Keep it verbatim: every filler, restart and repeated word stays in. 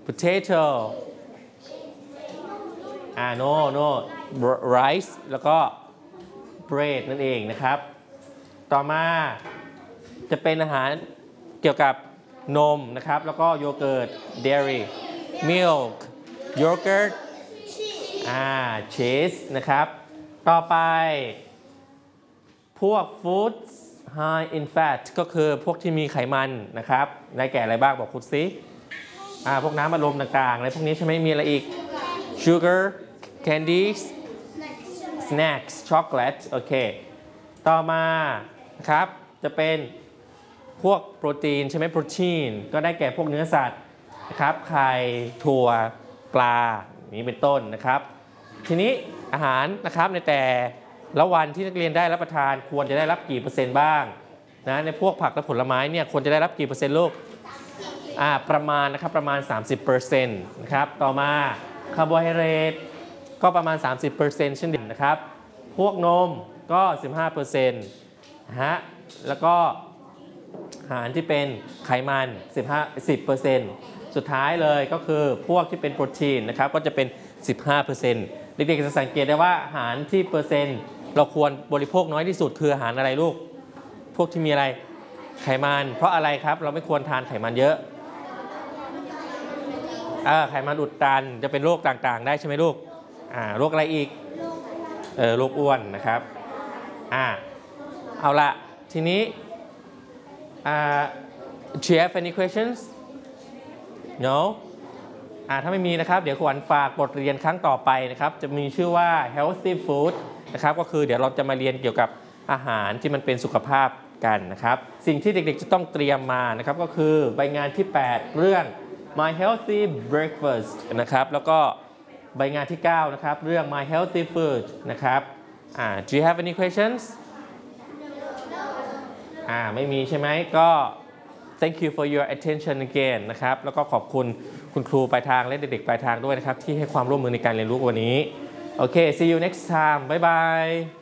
potato อ่า no no rice แล้วก็ bread นั่นเองนะครับต่อมาจะเป็นอาหารเกี่ยวกับนมนะครับแล้วก็โยเกิร์ต dairy milk yogurt อ่า cheese นะครับต่อไปพวก foods high in fat ก็คือพวกที่มีไขมันนะครับได้แก่อะไรบ้างบอกคุณสิอ่าพวกน้ำอัดลมต่างๆอะไรพวกนี้ใช่ไหมมีอะไรอีก sugar candies snacks chocolate โอเคต่อมานะครับจะเป็นพวกโปรตีนใช่ไหมโปรตีนก็ได้แก่พวกเนื้อสัตว์นะครับไข่ถั่วปลานี้เป็นต้นนะครับทีนี้อาหารนะครับในแต่ละวันที่นักเรียนได้รับประทานควรจะได้รับกี่เปอร์เซ็นต์บ้างนะในพวกผักและผลไม้เนี่ยควรจะได้รับกี่เปอร์เซ็นต์ลูกอ่าประมาณนะครับประมาณ สามสิบเปอร์เซ็นต์ นะครับต่อมาคาร์โบไฮเดรตก็ประมาณ สามสิบเปอร์เซ็นต์ เช่นเดียวกันนะครับพวกนมก็ สิบห้าเปอร์เซ็นต์ นะฮะแล้วก็อาหารที่เป็นไขมันสิบห้า สิบเปอร์เซ็นต์ สุดท้ายเลยก็คือพวกที่เป็นโปรตีนนะครับก็จะเป็น สิบห้าเปอร์เซ็นต์ เด็กๆจะสังเกตได้ว่าอาหารที่เปอร์เซ็นต์เราควรบริโภคน้อยที่สุดคืออาหารอะไรลูกพวกที่มีอะไรไขมันเพราะอะไรครับเราไม่ควรทานไขมันเยอะอ่าไขมันอุดตันจะเป็นโรคต่างๆได้ใช่ไหมลูกอ่าโรคอะไรอีกเออโรคอ้วนนะครับอ่าเอาละทีนี้อ่า do you have any questions no อ่าถ้าไม่มีนะครับเดี๋ยวขวัญฝากบทเรียนครั้งต่อไปนะครับจะมีชื่อว่า healthy food นะครับก็คือเดี๋ยวเราจะมาเรียนเกี่ยวกับอาหารที่มันเป็นสุขภาพกันนะครับสิ่งที่เด็กๆจะต้องเตรียมมานะครับก็คือใบงานที่แปดเรื่อง my healthy breakfast นะครับแล้วก็ใบงานที่เก้านะครับเรื่อง my healthy food นะครับอ่า do you have any questions อ่าไม่มีใช่ไหมก็ thank you for your attention again นะครับแล้วก็ขอบคุณคุณครูปลายทางและเด็กๆปลายทางด้วยนะครับที่ให้ความร่วมมือในการเรียนรู้วันนี้โอเค see you next time bye bye